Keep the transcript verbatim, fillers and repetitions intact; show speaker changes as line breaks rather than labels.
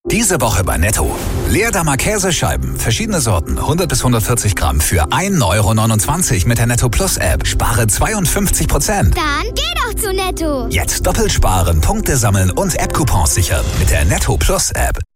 Diese Woche bei Netto. Leerdammer Käsescheiben, verschiedene Sorten, hundert bis hundertvierzig Gramm für ein Euro neunundzwanzig mit der Netto Plus App. Spare zweiundfünfzig Prozent.
Dann geh doch zu Netto.
Jetzt doppelt sparen, Punkte sammeln und App-Coupons sichern mit der Netto Plus App.